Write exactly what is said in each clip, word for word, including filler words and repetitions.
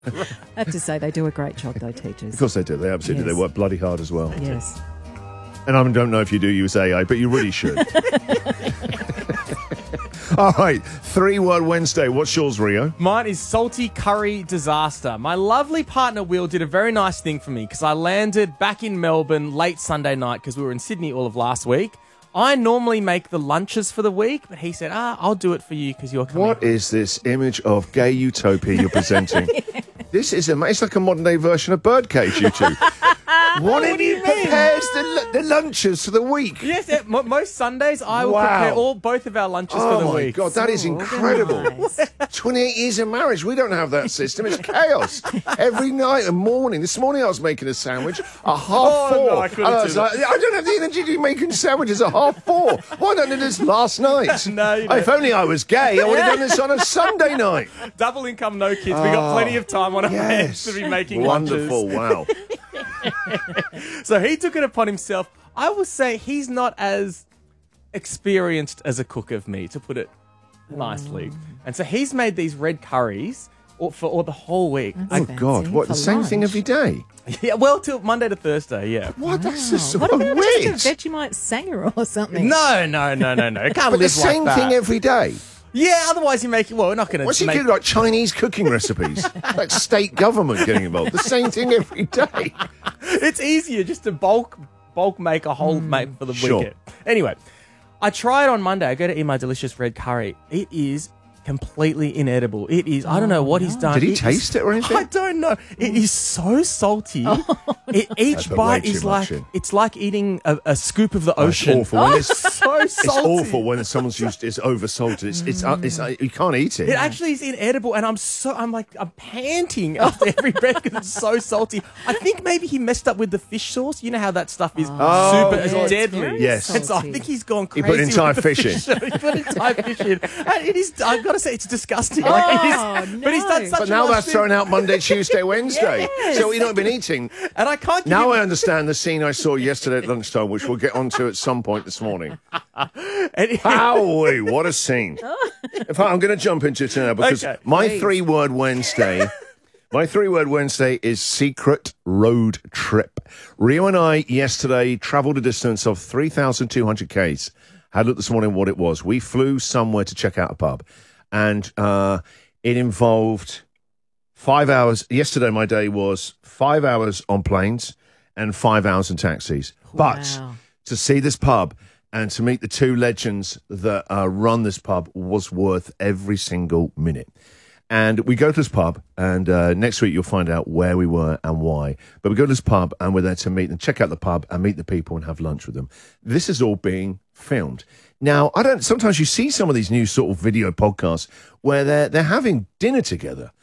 I have to say, they do a great job, though, teachers. Of course they do. They absolutely Yes. They work bloody hard as well. Yes. And I don't know if you do use A I, but you really should. All right, three-word Wednesday. What's yours, Rio? Mine is salty curry disaster. My lovely partner, Will, did a very nice thing for me because I landed back in Melbourne late Sunday night because we were in Sydney all of last week. I normally make the lunches for the week, but he said, ah, I'll do it for you because you're coming. What is this image of gay utopia you're presenting? This is a, it's like a modern-day version of Birdcage, you two. What, What do you mean? prepares the, the lunches for the week? Yes, yeah, mo most Sundays I will Wow. prepare all both of our lunches Oh, for the my week. God, that is So incredible. organised. twenty-eight years of marriage, we don't have that system. It's chaos. Every night and morning. This morning I was making a sandwich at half Oh, four. no, I couldn't and I was do like, I don't have the energy to be making sandwiches at half four. Why don't I do this last night? No, you If don't. only I was gay, I would have done this on a Sunday night. Double income, no kids. We got plenty of time on our hands Yes. to be making Wonderful, lunches. wow. So he took it upon himself. I will say he's not as experienced as a cook of me, to put it nicely. And so he's made these red curries all, for all the whole week. Oh, Fancy God, what, the for same thing lunch. every day? Yeah, well, till Monday to Thursday, yeah. What? That's just so What about weird. just a Vegemite sanger or something? No, no, no, no, no. It can't But the live same like that. thing every day. Yeah, otherwise you make it. Well, we're not going What's to he make. doing, like Chinese cooking recipes? Like state government getting involved. The same thing every day. It's easier just to bulk bulk make a whole make for the Sure. weekend. Anyway, I tried on Monday. I go to eat my delicious red curry. It is completely inedible. It is. I don't know what he's done. Did he is- taste it or anything? I don't know. It is so salty. It, each That's way bite too is much like in. it's like eating a, a scoop of the Oh, it's ocean. awful. When it's- so It's salty. awful when someone's used. It's over salted. It's it's, uh, it's uh, you can't eat it. It actually is inedible, and I'm so I'm like I'm panting after every breath because it's so salty. I think maybe he messed up with the fish sauce. You know how that stuff is Oh, super yeah, it's it's deadly. very Yes. And so I salty. think he's gone He crazy. put entire with the fish he put entire fish in. And it is. I've got to say, it's disgusting. Like, it is- Oh, But he's done no. such But a now nice that's thing. thrown out Monday, Tuesday, Wednesday. Yes. So you've not been eating. And I can't. Give Now him, I understand the scene I saw yesterday at lunchtime, which we'll get onto at some point this morning. and- Owie, what a scene. In fact, I'm going to jump into it now because Okay, my please. three-word Wednesday, my three-word Wednesday is secret road trip. Rio and I yesterday travelled a distance of three thousand two hundred kays. Had a look this morning what it was. We flew somewhere to check out a pub, and uh, it involved five hours. Yesterday, my day was five hours on planes and five hours in taxis. But Wow. to see this pub and to meet the two legends that uh, run this pub was worth every single minute. And we go to this pub, and uh, next week you'll find out where we were and why. But we go to this pub, and we're there to meet and check out the pub and meet the people and have lunch with them. This is all being filmed. Now, I don't. Sometimes you see some of these new sort of video podcasts where they're they're having dinner together,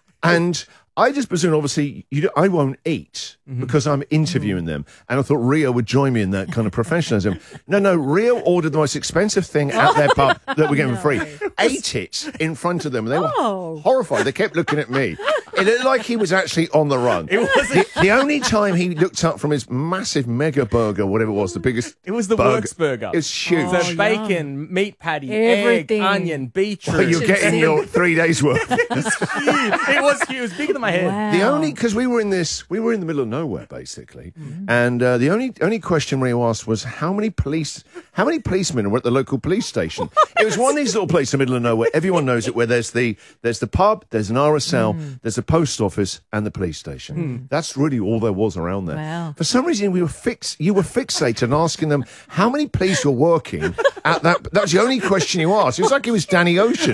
and I just presume, obviously, you don't, I won't eat because I'm interviewing them. And I thought Rio would join me in that kind of professionalism. No, no, Rio ordered the most expensive thing at their pub that we're getting for free. Ate it in front of them. And they were Oh. horrified. They kept looking at me. It looked like he was actually on the run. It wasn't. The, the only time he looked up from his massive mega burger, whatever it was, the biggest It was the burger, works burger. It was huge. Oh, So yum. bacon, meat patty, Everything. egg, onion, beetroot. But you're getting your three days worth. It was huge. It was huge. It was bigger than my head. Wow. The only because we were in this, we were in the middle of nowhere basically, and uh, the only only question Rio asked was how many police, how many policemen were at the local police station? It was one of these little places in the middle of nowhere. Everyone knows it. Where there's the there's the pub, there's an R S L, there's a post office, and the police station. That's really all there was around there. Wow. For some reason, we were fix. You were fixated on asking them how many police were working at that. That was the only question you asked. It was like it was Danny Ocean.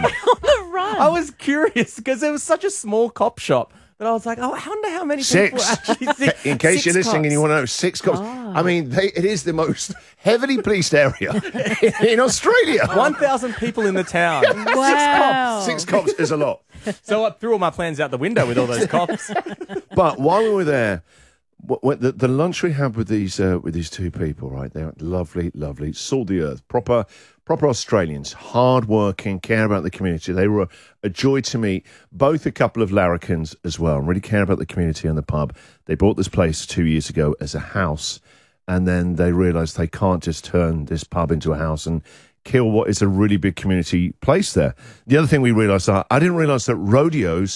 I was curious because it was such a small cop shop that I was like, oh, I wonder how many people Six. actually six, In case Six you're listening and you cops. want to know, six cops. I mean, they, it is the most heavily policed area in Australia. one thousand people in the town. Wow. Six cops is a lot. So I threw all my plans out the window with all those cops. But while we were there, wh- wh- the, the lunch we had with these uh, with these two people, right? They're lovely, lovely, salt the earth, proper proper Australians, hard working, care about the community. They were a, a joy to meet. Both a couple of larrikins as well, and really care about the community and the pub. They bought this place two years ago as a house, and then they realised they can't just turn this pub into a house and kill what is a really big community place there. The other thing we realised, uh, I didn't realise that rodeos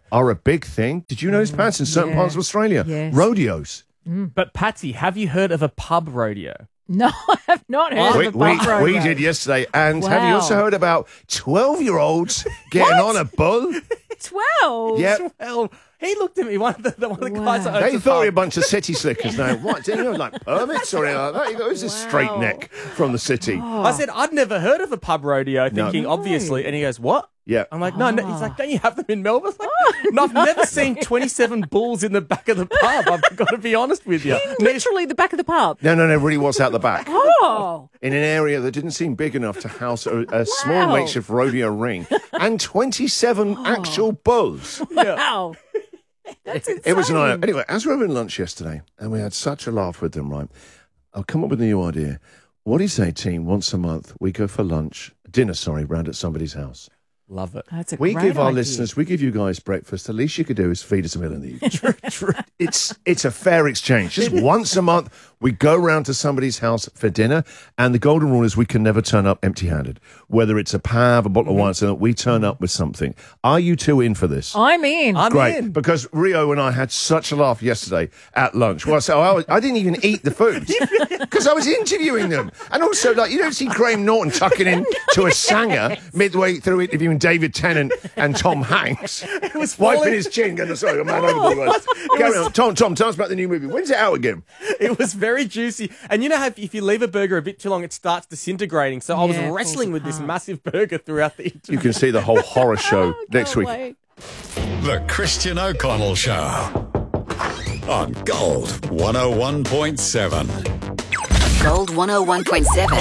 are a big thing. Did you notice, Pats, in certain yeah. parts of Australia? Yes. Rodeos. But Patsy, have you heard of a pub rodeo? No, I have not heard We, of a we, pub rodeo. we did yesterday. And have you Wow. also heard about twelve-year-olds getting on a bull? Twelve. Yep. Well, he looked at me, one of the, the, one of the guys that Wow. owns They the thought we were a pub. bunch of city slickers now. What? Didn't you have like permits or anything like that? You go, who's this straight Wow. neck from the city? I said, I'd never heard of a pub rodeo, thinking, No. obviously. And he goes, what? Yeah. I'm like, no, no. He's Ah. like, don't you have them in Melbourne? I was like, no, I've never seen twenty-seven bulls in the back of the pub. I've got to be honest with you. Literally the back of the pub. No, no, no, really was out the back. Oh. In an area that didn't seem big enough to house a, a small Wow. makeshift rodeo ring and twenty-seven actual bulls. Wow. That's insane. It was an eye. Anyway, as we were having lunch yesterday, and we had such a laugh with them, right? I'll come up with a new idea. What do you say, team? Once a month, we go for lunch, dinner, sorry, round at somebody's house. Love it. That's a We great give our idea. listeners, we give you guys breakfast. The least you could do is feed us a meal in the evening. It's it's a fair exchange. Just once a month, we go round to somebody's house for dinner, and the golden rule is we can never turn up empty-handed. Whether it's a pav, a bottle of wine, so that we turn up with something. Are you two in for this? I'm in. I'm Great, in. because Rio and I had such a laugh yesterday at lunch. Well, so I, was, I didn't even eat the food because I was interviewing them, and also like you don't see Graham Norton tucking in to a Sanger midway through interviewing David Tennant and Tom Hanks, was wiping falling- his chin, going, "Sorry, I'm man over the words." Carry on, Tom. Tom, tell us about the new movie. When's it out again? It was very juicy. And you know how if, if you leave a burger a bit too long, it starts disintegrating. So I was Yeah, it wrestling falls with this apart. massive burger throughout the interview. You can see the whole horror show Oh, next can't week. wait. The Christian O'Connell Show on Gold one oh one point seven. Gold one oh one point seven.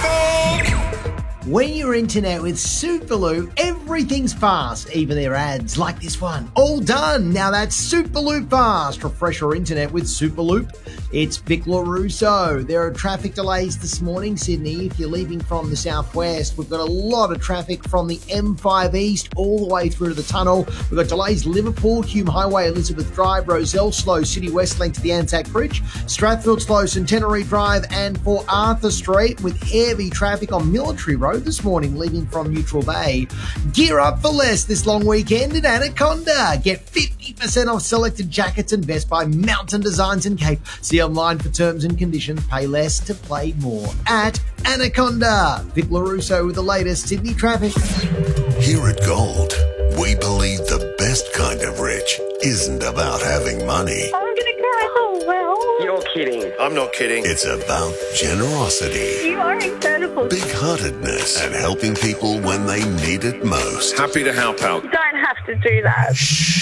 When you're internet with Superloop, everything's fast, even their ads, like this one. All done. Now that's Superloop fast. Refresh your internet with Superloop. It's Vic LaRusso. There are traffic delays this morning, Sydney. If you're leaving from the southwest, we've got a lot of traffic from the M five East all the way through to the tunnel. We've got delays Liverpool, Hume Highway, Elizabeth Drive, Roselle slow, City West link to the Anzac Bridge, Strathfield slow, Centenary Drive, and for Arthur Street with heavy traffic on Military Road this morning, leaving from Neutral Bay. Gear up for less this long weekend at Anaconda. Get fifty percent off selected jackets and vests by Mountain Designs and Cape. See online for terms and conditions. Pay less to play more at Anaconda. Vic LaRusso with the latest Sydney traffic. Here at Gold, we believe the best kind of rich isn't about having money. I'm gonna cry. Oh, well. You're kidding. I'm not kidding. It's about generosity, You are incredible. big-heartedness, and helping people when they need it most. Happy to help out. You don't have to do that.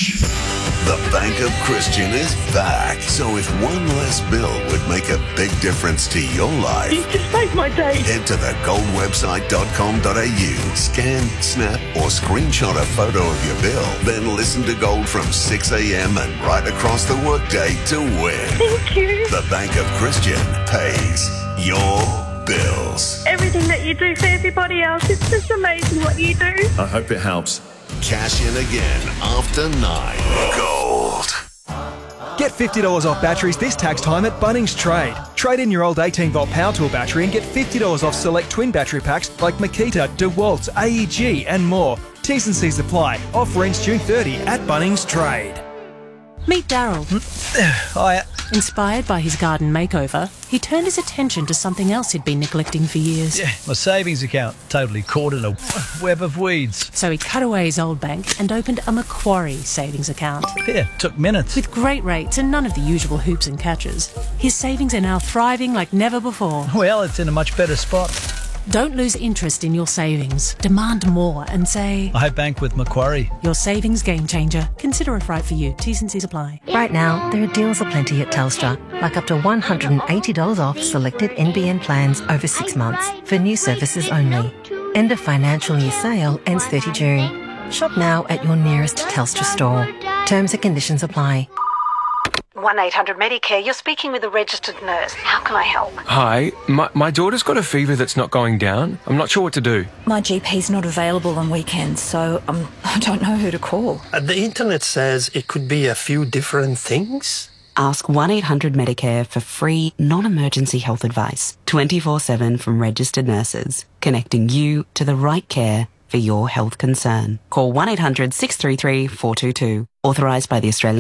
The Bank of Christian is back. So if one less bill would make a big difference to your You life, just made my day. head to the gold website dot com dot a u, scan, snap, or screenshot a photo of your bill, then listen to Gold from six a.m. and right across the workday to win. Thank you. The Bank of Christian pays your bills. Everything that you do for everybody else, it's just amazing what you do. I hope it helps. Cash in again after nine. Gold. Get fifty dollars off batteries this tax time at Bunnings Trade. Trade in your old eighteen volt power tool battery and get fifty dollars off select twin battery packs like Makita, DeWalt, A E G and more. T's and C's apply. Offer ends June thirtieth at Bunnings Trade. Meet Daryl. Hi. Inspired by his garden makeover, he turned his attention to something else he'd been neglecting for years. Yeah, my savings account, totally caught in a web of weeds. So he cut away his old bank and opened a Macquarie savings account. Yeah, took minutes. With great rates and none of the usual hoops and catches, his savings are now thriving like never before. Well, it's in a much better spot. Don't lose interest in your savings. Demand more and say, I bank with Macquarie. your savings game changer. Consider if right for you. T's and C's apply. Right now, there are deals aplenty at Telstra, like up to one hundred eighty dollars off selected N B N plans over six months for new services only. End of financial year sale ends thirtieth June. Shop now at your nearest Telstra store. Terms and conditions apply. one eight hundred Medicare, you're speaking with a registered nurse. How can I help? Hi, my, my daughter's got a fever that's not going down. I'm not sure what to do. My G P's not available on weekends, so um, I don't know who to call. Uh, the internet says it could be a few different things. Ask one eight hundred Medicare for free, non-emergency health advice. twenty-four seven from registered nurses, connecting you to the right care for your health concern. Call one eight hundred six three three four two two. Authorised by the Australian